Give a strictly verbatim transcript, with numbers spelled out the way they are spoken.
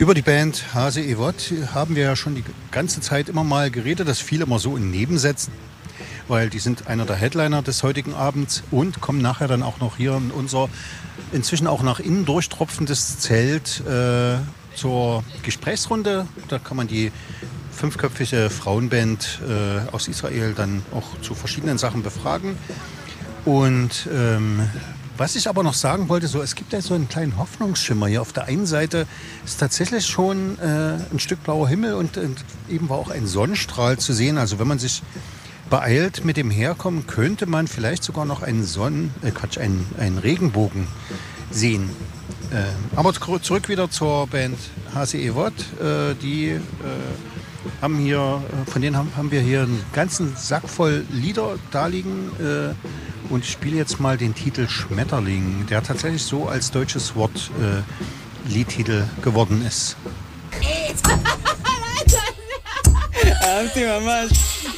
Über die Band Hase Evot haben wir ja schon die ganze Zeit immer mal geredet. Das fiel immer so in Nebensätzen, weil die sind einer der Headliner des heutigen Abends und kommen nachher dann auch noch hier in unser inzwischen auch nach innen durchtropfendes Zelt äh, zur Gesprächsrunde. Da kann man die fünfköpfige Frauenband äh, aus Israel dann auch zu verschiedenen Sachen befragen. Und ähm, was ich aber noch sagen wollte, so, es gibt ja so einen kleinen Hoffnungsschimmer hier. Auf der einen Seite ist tatsächlich schon äh, ein Stück blauer Himmel und, und eben war auch ein Sonnenstrahl zu sehen. Also wenn man sich beeilt mit dem Herkommen, könnte man vielleicht sogar noch einen Sonnen, äh Quatsch, einen, einen Regenbogen sehen. Äh, aber zurück wieder zur Band Hase Evot. Äh, die äh, haben hier, von denen haben, haben wir hier einen ganzen Sack voll Lieder da liegen. Äh, und ich spiele jetzt mal den Titel Schmetterling, der tatsächlich so als deutsches Wort äh, Liedtitel geworden ist. אהבתי ממש.